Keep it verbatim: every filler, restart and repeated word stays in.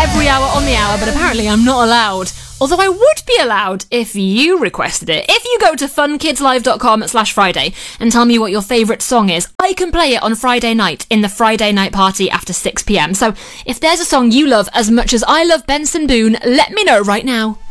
every hour on the hour, but apparently I'm not allowed. Although I would be allowed if you requested it. If you go to funkidslive.com slash Friday and tell me what your favourite song is, I can play it on Friday night in the Friday night party after six p m. So if there's a song you love as much as I love Benson Boone, let me know right now.